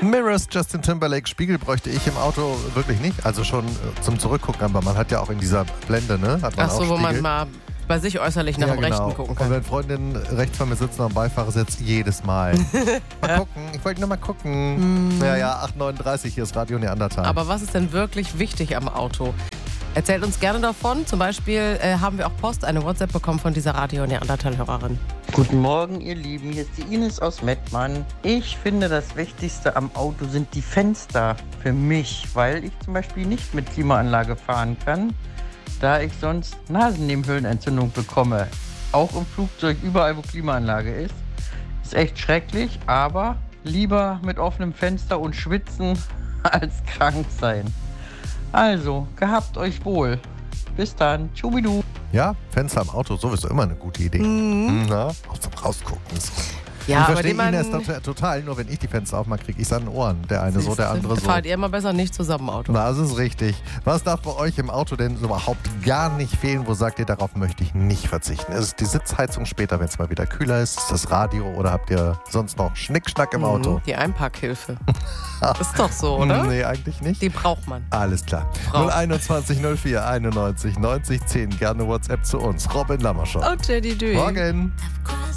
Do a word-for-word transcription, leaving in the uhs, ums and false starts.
Mirrors, Justin Timberlake, Spiegel bräuchte ich im Auto wirklich nicht. Also schon äh, zum Zurückgucken, aber man hat ja auch in dieser Blende, ne? Hat man Ach so, auch wo man Spiegel. mal bei sich äußerlich nach Ja, dem genau. Rechten gucken Und kann. wenn Freundinnen rechts von mir sitzen am Beifahrersitz, jedes Mal. Mal gucken, ich wollte nur mal gucken. Ja, ja, acht neununddreißig, hier ist Radio Neandertal. Aber was ist denn wirklich wichtig am Auto? Erzählt uns gerne davon. Zum Beispiel äh, haben wir auch Post, eine WhatsApp bekommen von dieser Radio Neandertal-Hörerin. Guten Morgen, ihr Lieben. Hier ist die Ines aus Mettmann. Ich finde, das Wichtigste am Auto sind die Fenster für mich, weil ich zum Beispiel nicht mit Klimaanlage fahren kann, da ich sonst Nasennebenhöhlenentzündung bekomme. Auch im Flugzeug, überall wo Klimaanlage ist. Ist echt schrecklich, aber lieber mit offenem Fenster und schwitzen als krank sein. Also, gehabt euch wohl. Bis dann. Tschubidu. Ja, Fenster am Auto, sowieso immer eine gute Idee. Mhm. Na, auch zum Rausgucken. So. Ja, ich aber verstehe den man- Ines tot- total, nur wenn ich die Fenster aufmache, kriege ich es an den Ohren. Der eine so, der andere so. Fahrt ihr immer besser nicht zusammen Auto. Na, das ist richtig. Was darf bei euch im Auto denn überhaupt gar nicht fehlen? Wo sagt ihr, darauf möchte ich nicht verzichten? Ist es die Sitzheizung später, wenn es mal wieder kühler ist? Ist das Radio oder habt ihr sonst noch Schnickschnack im Auto? Die Einparkhilfe. Ist doch so, oder? Nee, eigentlich nicht. Die braucht man. Alles klar. Braucht. null einundzwanzig null vier einundneunzig neunzig zehn. Gerne WhatsApp zu uns. Robin Lammerschott. Und Jenny Dewey. Morgen. I've